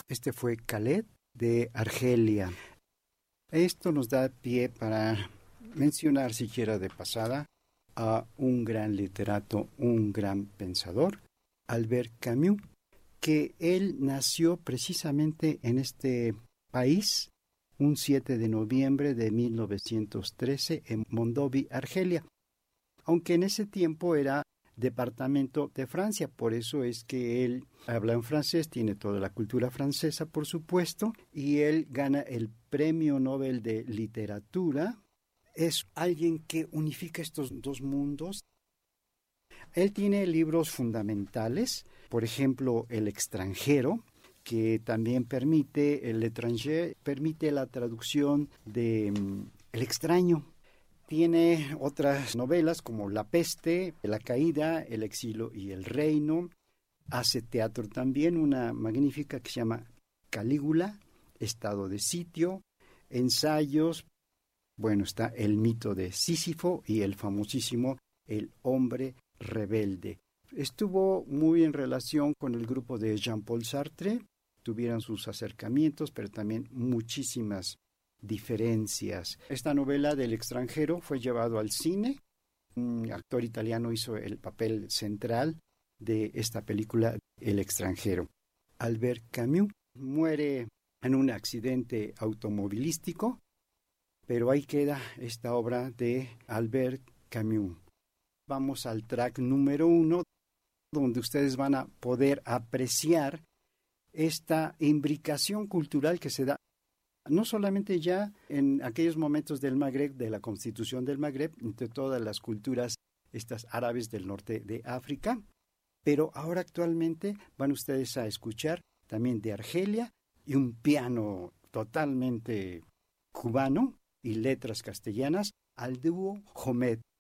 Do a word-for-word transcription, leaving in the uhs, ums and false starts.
Este fue Khaled de Argelia. Esto nos da pie para mencionar, siquiera de pasada, a un gran literato, un gran pensador, Albert Camus, que él nació precisamente en este país un siete de noviembre de mil novecientos trece en Mondovi, Argelia, aunque en ese tiempo era departamento de Francia, por eso es que él habla en francés, tiene toda la cultura francesa, por supuesto, y él gana el Premio Nobel de Literatura. Es alguien que unifica estos dos mundos. Él tiene libros fundamentales, por ejemplo, El extranjero, que también permite, el étranger, permite la traducción de um, El extraño. Tiene otras novelas como La peste, La caída, El exilio y el reino. Hace teatro también, una magnífica que se llama Calígula, Estado de sitio, ensayos. Bueno, está El mito de Sísifo y el famosísimo El hombre rebelde. Estuvo muy en relación con el grupo de Jean-Paul Sartre, tuvieron sus acercamientos, pero también muchísimas diferencias. Esta novela del extranjero fue llevado al cine. Un actor italiano hizo el papel central de esta película, El extranjero. Albert Camus muere en un accidente automovilístico, pero ahí queda esta obra de Albert Camus. Vamos al track número uno, donde ustedes van a poder apreciar esta imbricación cultural que se da no solamente ya en aquellos momentos del Magreb, de la constitución del Magreb, entre todas las culturas estas árabes del norte de África, pero ahora actualmente van ustedes a escuchar también de Argelia y un piano totalmente cubano y letras castellanas al dúo Homed.